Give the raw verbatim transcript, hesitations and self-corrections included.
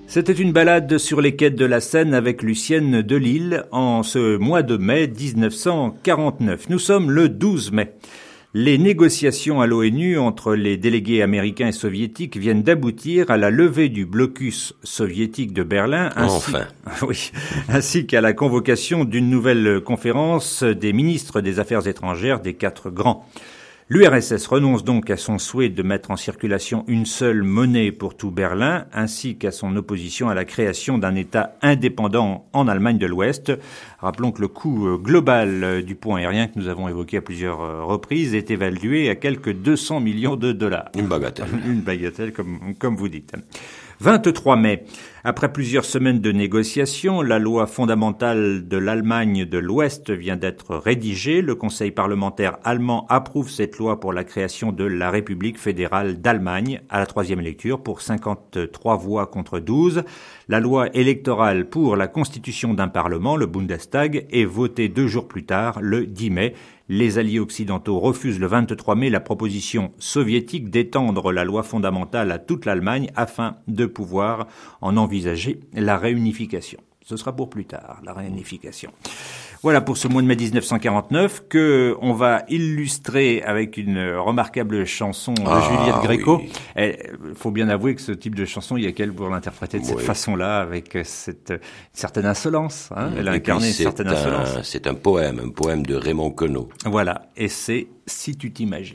C'était une balade sur les quais de la Seine avec Lucienne Delisle en ce mois de mai dix-neuf cent quarante-neuf. Nous sommes le douze mai. Les négociations à l'ONU entre les délégués américains et soviétiques viennent d'aboutir à la levée du blocus soviétique de Berlin, ainsi, enfin. oui, ainsi qu'à la convocation d'une nouvelle conférence des ministres des Affaires étrangères des quatre grands. L'U R S S renonce donc à son souhait de mettre en circulation une seule monnaie pour tout Berlin, ainsi qu'à son opposition à la création d'un État indépendant en Allemagne de l'Ouest. Rappelons que le coût global du pont aérien que nous avons évoqué à plusieurs reprises est évalué à quelques deux cents millions de dollars. Une bagatelle. Une bagatelle, comme, comme vous dites. vingt-trois mai. Après plusieurs semaines de négociations, la loi fondamentale de l'Allemagne de l'Ouest vient d'être rédigée. Le Conseil parlementaire allemand approuve cette loi pour la création de la République fédérale d'Allemagne à la troisième lecture pour cinquante-trois voix contre douze. La loi électorale pour la constitution d'un parlement, le Bundestag, est votée deux jours plus tard, le dix mai. Les alliés occidentaux refusent le vingt-trois mai la proposition soviétique d'étendre la loi fondamentale à toute l'Allemagne afin de pouvoir en envisager la réunification. Ce sera pour plus tard, la réunification. Voilà pour ce mois de mai dix-neuf cent quarante-neuf que on va illustrer avec une remarquable chanson de ah, Juliette Gréco. Oui. Il faut bien avouer que ce type de chanson, il y a qu'elle pour l'interpréter de oui. cette façon-là, avec cette certaine insolence. Hein. Elle a et incarné une certaine un, insolence. C'est un poème, un poème de Raymond Queneau. Voilà, et c'est « Si tu t'imagines ».